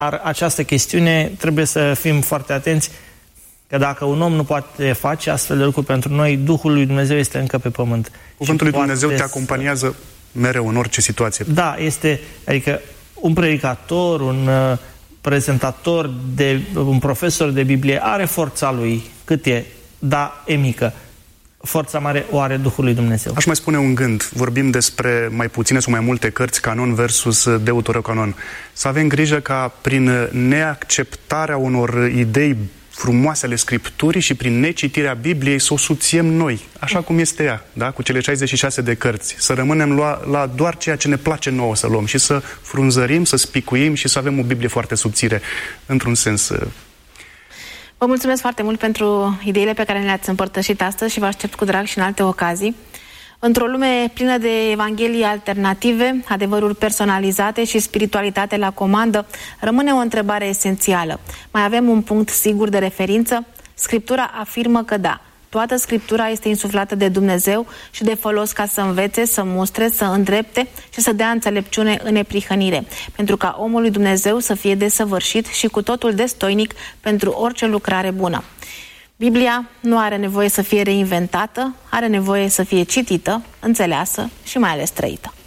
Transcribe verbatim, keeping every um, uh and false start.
Dar această chestiune trebuie să fim foarte atenți că dacă un om nu poate face astfel de lucruri pentru noi, Duhul lui Dumnezeu este încă pe pământ. Cuvântul lui Dumnezeu te acompaniază mereu în orice situație. Da, este, adică un predicator, un uh, prezentator, de, un profesor de Biblie are forța lui, cât e, dar e mică. Forța mare o are Duhul lui Dumnezeu. Aș mai spune un gând. Vorbim despre mai puține sau mai multe cărți, canon versus deuterocanon. Să avem grijă ca prin neacceptarea unor idei frumoase ale Scripturii și prin necitirea Bibliei să o subțiem noi, așa cum este ea, da? Cu cele șaizeci și șase de cărți. Să rămânem la, la doar ceea ce ne place nouă să luăm și să frunzărim, să spicuim și să avem o Biblie foarte subțire, într-un sens. Vă mulțumesc foarte mult pentru ideile pe care le-ați împărtășit astăzi și vă aștept cu drag și în alte ocazii. Într-o lume plină de evanghelii alternative, adevăruri personalizate și spiritualitate la comandă, rămâne o întrebare esențială. Mai avem un punct sigur de referință? Scriptura afirmă că da, toată Scriptura este insuflată de Dumnezeu și de folos ca să învețe, să mustre, să îndrepte și să dea înțelepciune în neprihănire, pentru ca omul lui Dumnezeu să fie desăvârșit și cu totul destoinic pentru orice lucrare bună. Biblia nu are nevoie să fie reinventată, are nevoie să fie citită, înțeleasă și mai ales trăită.